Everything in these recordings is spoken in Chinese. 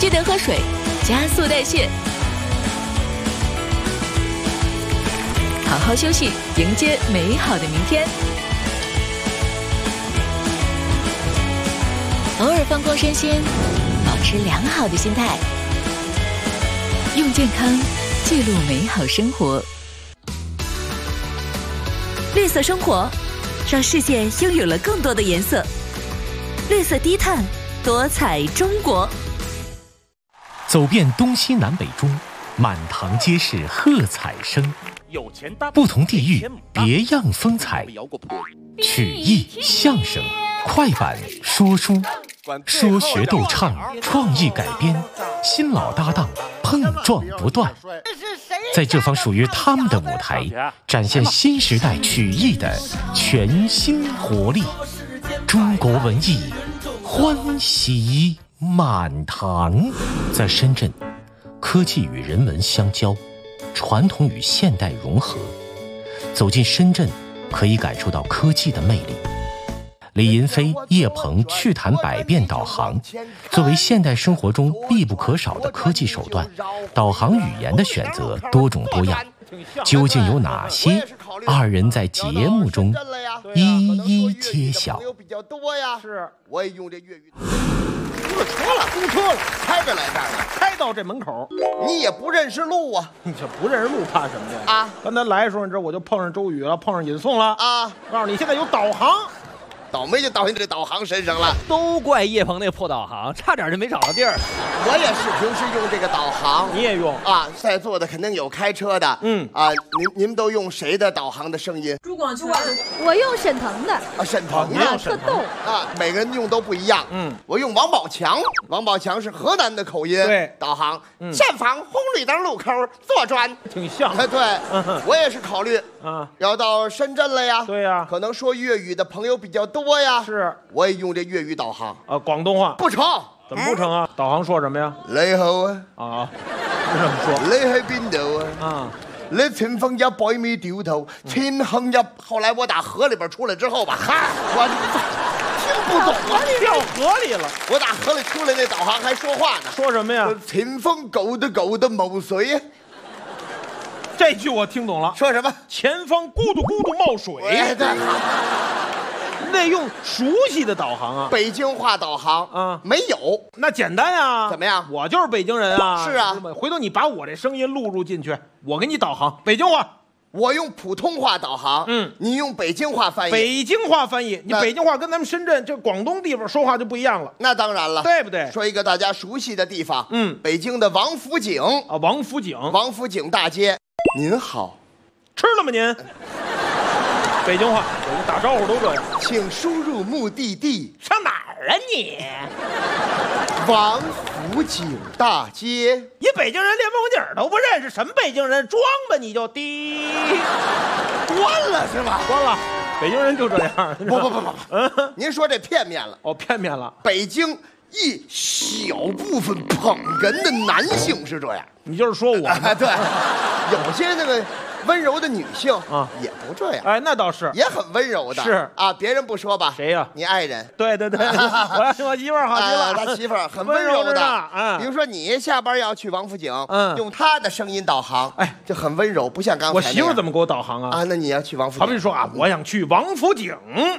记得喝水，加速代谢。好好休息，迎接美好的明天。偶尔放空身心，保持良好的心态，用健康记录美好生活。绿色生活，让世界拥有了更多的颜色。绿色低碳，多彩中国。 走遍东西南北中，满堂皆是喝彩声。不同地域，别样风采。曲艺、相声、快板、说书，说学逗唱，创意改编，新老搭档碰撞不断。在这方属于他们的舞台，展现新时代曲艺的全新活力。中国文艺欢喜满堂。在深圳，科技与人文相交，传统与现代融合。走进深圳，可以感受到科技的魅力。李银飞、叶鹏趣谈百变导航，作为现代生活中必不可少的科技手段，导航语言的选择多种多样。究竟有哪些？二人在节目中一一揭晓。 是，我也用这粤语。出了，公车了，开着来这儿了，开到这门口。你也不认识路啊？你这不认识路怕什么的啊？刚才来的时候，你知道我就碰上周宇了，碰上尹颂了啊。告诉你，现在有导航。倒霉就倒你这导航身上了， 都怪叶鹏那破导航，差点就没找到地儿。 我也是平时用这个导航， 你也用啊？在座的肯定有开车的，您们都用谁的导航的声音？ 朱广权，我用沈腾的啊，沈腾的特逗啊，每个人用都不一样。我用王宝强，王宝强是河南的口音， 对， 导航前方红绿灯路口左转， 挺像。 对，我也是考虑要到深圳了呀， 对呀， 可能说粤语的朋友比较多呀， 是， 我也用这粤语导航啊，广东话不成， 怎么不成啊？导航说什么呀？ 你好啊， 啊，是这么说。 你喺邊度啊？啊，你前方100米掉頭，前行入。後來我打河里邊出來之後吧，哈，我聽不懂啊， 掉河里了。 我打河里出來，那導航還說話呢， 說什麼呀？ 前方狗的冒水。 這句我聽懂了， 說什麼？ 前方咕嘟咕嘟冒水。 對， 得用熟悉的导航啊， 北京话导航啊，没有， 那简单呀。 怎么样？ 我就是北京人啊。 是啊， 回头你把我这声音录入进去，我给你导航北京话。 我用普通话导航，你用北京话翻译。 北京话翻译，你北京话跟咱们深圳这广东地方说话就不一样了。 那当然了， 对不对？ 说一个大家熟悉的地方，北京的王府井啊，王府井大街。您好， 吃了吗您？北京话，我们打招呼都这样。 请输入目的地。 上哪儿啊你？ 王府井大街。 你北京人连王府井都不认识，什么北京人？装吧你就滴。 关了是吧？ 关了。北京人就这样。 不，您说这片面了。 哦，片面了。 北京一小部分捧哏的男性是这样。 你就是说我对，有些那个温柔的女性啊，也不这样。 哎，那倒是， 也很温柔的。 是啊， 别人不说吧？ 谁呀？ 你爱人。 对，我媳妇儿好极了。 他媳妇儿很温柔的。比如说你下班要去王府井，用他的声音导航，哎，就很温柔，不像刚才。 我媳妇儿怎么给我导航啊？ 啊，那你要去王府井。 好比说啊，我想去王府井。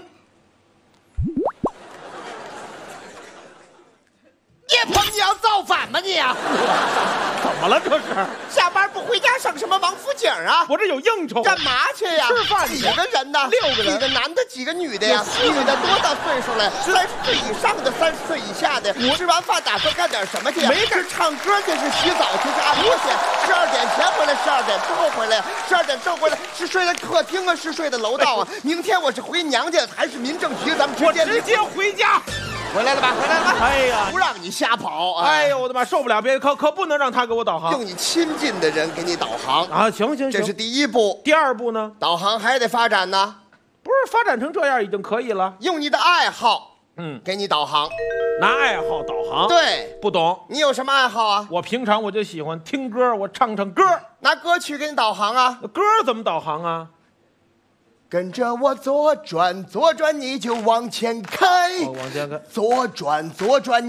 叶鹏，你要造反吗你？ 怎么了这是？ 下班不回家上什么王府井啊？ 我这有应酬。 干嘛去呀？ 吃饭。 几个人呢 ？6个人。 几个男的，几个女的呀？女的多大岁数了？30岁以上的，30岁以下的。吃完饭打算干点什么去？ 没事， 唱歌去，是洗澡去，是按摩去。12点前回来，12点之后回来，12点之后回来，是睡在客厅啊，是睡在楼道啊？明天我是回娘家还是民政局？咱们我直接回家。 回来了吧？ 哎呀， 不让你瞎跑！ 哎呦，我的妈，受不了！可不能让他给我导航， 用你亲近的人给你导航啊！行， 这是第一步。 第二步呢？ 导航还得发展呢。 不是发展成这样已经可以了？ 用你的爱好，给你导航。 拿爱好导航？ 对， 不懂。 你有什么爱好啊？ 我平常我就喜欢听歌，我唱歌。 拿歌曲给你导航啊？ 歌怎么导航啊？ 跟着我左转，左转你就往前开， 往前开， 左转。